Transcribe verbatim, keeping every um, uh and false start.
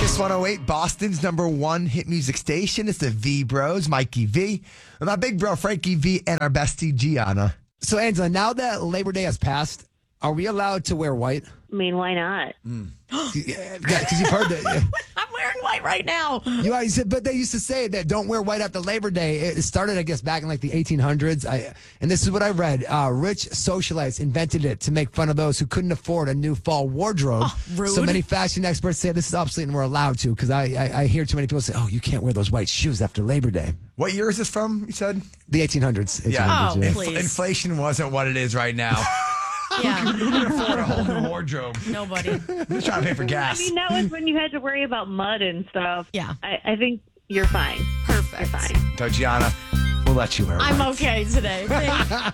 Kiss one oh eight, Boston's number one hit music station. It's the V Bros, Mikey V, and my big bro, Frankie V, and our bestie, Gianna. So, Angela, now that Labor Day has passed, are we allowed to wear white? I mean, why not? Because you've heard that. I'm wearing white right now. You always said, but they used to say that don't wear white after Labor Day. It started, I guess, back in like the eighteen hundreds. I, and this is what I read. Uh, rich socialites invented it to make fun of those who couldn't afford a new fall wardrobe. Oh, rude. So many fashion experts say this is obsolete and we're allowed to, because I, I, I hear too many people say, oh, you can't wear those white shoes after Labor Day. What year is this from, you said? The eighteen hundreds. Yeah. Oh, yeah. please. Inf- inflation wasn't what it is right now. Yeah. Who can afford a whole new wardrobe? Nobody. Who's trying to pay for gas? I mean, that was when you had to worry about mud and stuff. Yeah. I, I think you're fine. Perfect. You're fine. So, Gianna, we'll let you wear I'm white. okay today. Thanks.